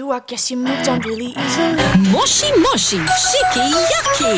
you, I guess you moved on really easily. Moshi Moshi Shiki Yaki.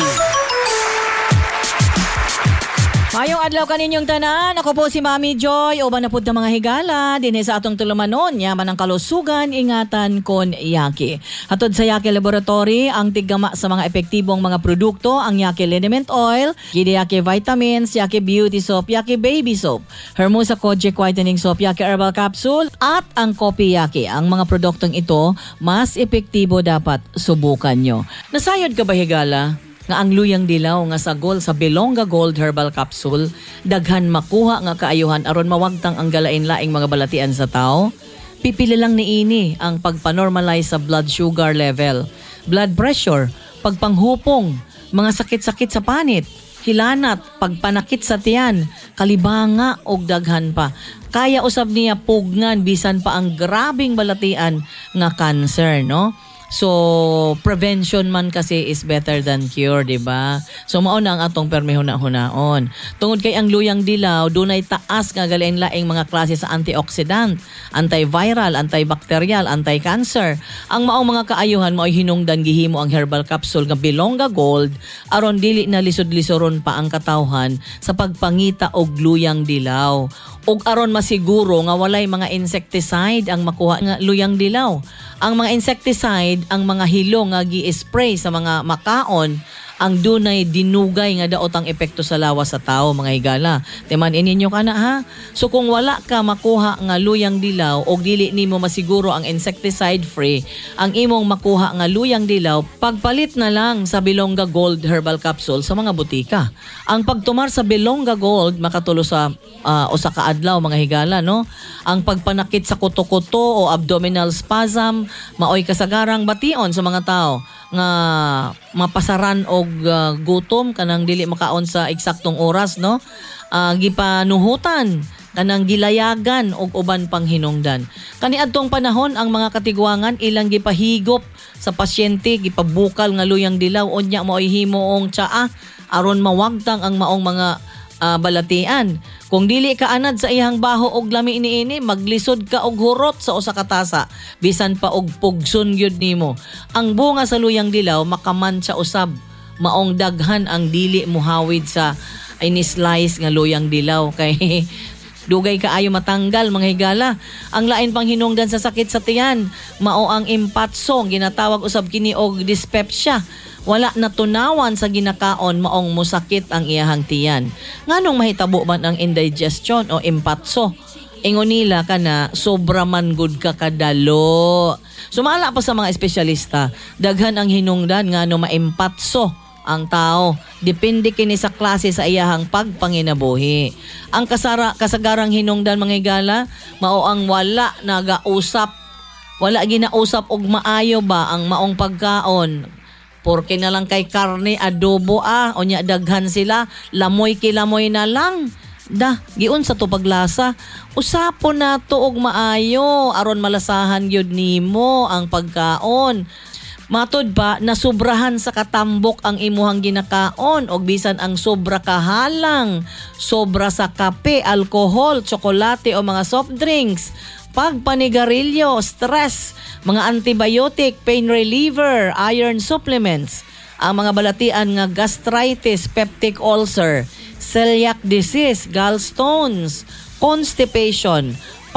Mayong adlaw kaninyong tanan, ako po si Mami Joy, uban na pud ng mga higala, dinhi sa atong tulumanon, yaman ang kalusugan, ingatan kon Yaki. Hatod sa Yaki Laboratory, ang tiggama sa mga epektibong mga produkto, ang Yaki Liniment Oil, Gidi Yaki Vitamins, Yaki Beauty Soap, Yaki Baby Soap, Hermosa Kojic Whitening Soap, Yaki Herbal Capsule, at ang Kopi Yaki. Ang mga produktong ito, mas epektibo dapat subukan nyo. Nasayod ka ba higala? Nga ang luyang dilaw nga sagol sa Belonga Gold Herbal Capsule, daghan makuha nga kaayuhan aron mawagtang ang galain-laing mga balatian sa tao. Pipili lang niini ang pagpanormalize sa blood sugar level, blood pressure, pagpanghupong, mga sakit-sakit sa panit, hilanat, pagpanakit sa tiyan, kalibanga og daghan pa. Kaya usab niya pugnan bisan pa ang grabing balatian nga cancer, no? So, prevention man kasi is better than cure, di ba? So, mao na ang atong permihuna-hunaon. Tungod kay ang luyang dilaw, dunay taas nga galain-laing mga klase sa antioxidant, antiviral, antibacterial, anti-cancer. Ang maong mga kaayuhan mo ay hinungdan gihimo ang herbal capsule nga Belonga Gold aron dili na lisod-lisoron pa ang katawhan sa pagpangita og luyang dilaw. Ug aron masiguro nga walay mga insecticide ang makuha nga luyang dilaw. Ang mga insecticide, ang mga hilo nga gi-spray sa mga makaon, ang dunay dinugay nga daot ang epekto sa lawas sa tao, mga higala. Timan ininyo ka na ha? So kung wala ka makuha nga luyang dilaw o dili nimo masiguro ang insecticide free, ang imong makuha nga luyang dilaw, pagpalit na lang sa Belonga Gold Herbal Capsule sa mga butika. Ang pagtumar sa Belonga Gold makatulo sa usa ka adlaw, mga higala, no? Ang pagpanakit sa kuto-kuto o abdominal spasm, maoy kasagarang bation sa mga tao nga mapasaran og gutom kanang dili makaon sa eksaktong oras, no? Gipanuhutan kanang gilayagan og uban pang hinungdan. Kaniadtong panahon ang mga katigwangan ilang gipahigop sa pasyente, gipabukal nga luyang dilaw unya maoy himuong tsaa aron mawagtang ang maong mga balatian. Kung dili ka anad sa iyang baho og lami niini, maglisod ka og hurot sa usa ka tasa, bisan pa og pugson gyud nimo. Ang bunga sa luyang dilaw makamantsa usab, maong daghan ang dili muhawid sa ini-slice nga luyang dilaw kay dugay kaayo matanggal, mga higala. Ang lain pang hinungdan sa sakit sa tiyan, mao ang impatso, ginatawag usab kini og dyspepsia. Wala natunawan sa ginakaon maong musakit ang iyahang tiyan. Nganong mahitabo man ang indigestion o impatso? Ingon nila ka na sobra man gud ka kadalo. Sumala pa sa mga espesyalista, daghan ang hinungdan ngano maimpatso ang tao. Depende kini sa klase sa iyahang pagpanginabuhi. Ang kasagarang hinungdan, mga higala, mao ang wala nagausap, wala ginausap og maayo ba ang maong pagkaon. Porke na lang kay karne, adobo onya daghan sila, lamoy kilamoy na lang. Giun sa to paglasa, usapon na to og maayo aron malasahan gyud nimo ang pagkaon. Matod pa, nasubrahan sa katambok ang imuhang ginakaon og bisan ang sobra kahalang, sobra sa kape, alcohol, tsokolate o mga soft drinks, pagpanigarilyo, stress, mga antibiotic, pain reliever, iron supplements, ang mga balatian nga gastritis, peptic ulcer, celiac disease, gallstones, constipation,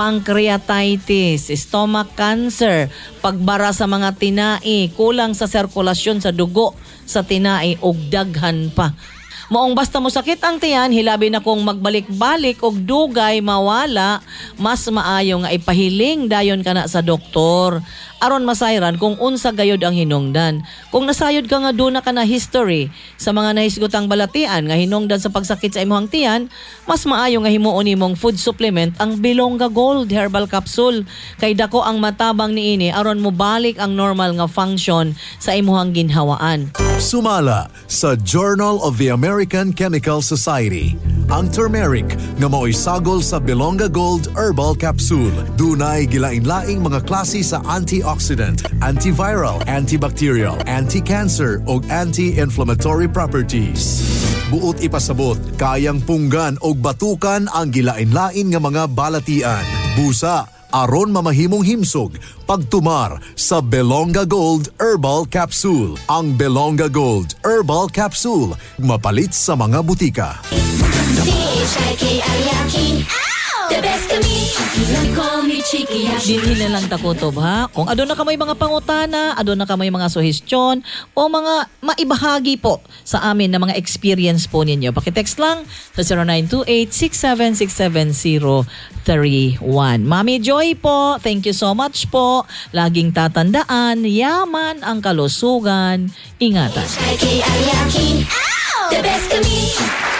pancreatitis, stomach cancer, pagbara sa mga tinai, kulang sa sirkulasyon sa dugo sa tinai ug daghan pa. Maong basta mo sakit ang tiyan, hilabi na kung magbalik-balik og dugay mawala, mas maayo nga ipahiling dayon kana sa doktor aron masayran kung unsa gayod ang hinungdan. Kung nasayod ka nga duna ka na history sa mga nahisgotang balatian nga hinungdan sa pagsakit sa imong tiyan, mas maayo nga himuon nimong food supplement ang Belonga Gold Herbal Capsule kay dako ang matabang niini aron mo balik ang normal nga function sa imong ginhawaan. Sumala sa Journal of the American Chemical Society ang turmeric nga mao'y sagol sa Belonga Gold Herbal Capsule. Dunay gilain-laing mga klase sa antioxidant, antiviral, antibacterial, anti-cancer o anti-inflammatory properties. Buot ipasabot, kayang punggan o batukan ang gilain-lain nga mga balatian. Busa, aron mamahimong himsog pagtumar sa Belonga Gold Herbal Capsule. Ang Belonga Gold Herbal Capsule mapalit sa mga butika. The best to me, you call me Chiki Yaki. Dinhin na lang takutob ha. Kung adon na kamay mga pangutana, adon na kamay mga suhestyon o mga maibahagi po sa amin na mga experience po ninyo. Pakitext lang sa 0928-6767031. Mami Joy po, thank you so much po. Laging tatandaan, yaman ang kalusugan. Ingatan. The best to me.